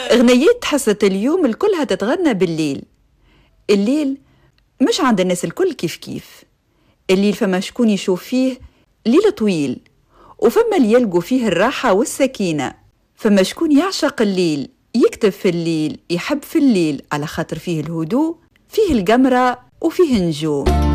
أغنيات حصة اليوم الكلها تتغنى بالليل. الليل مش عند الناس الكل كيف كيف. الليل فما شكون يشوف فيه ليل طويل، وفما اللي يلقوا فيه الراحة والسكينة. فما شكون يعشق الليل، يكتب في الليل، يحب في الليل على خاطر فيه الهدوء، فيه القمرة وفيه نجوم.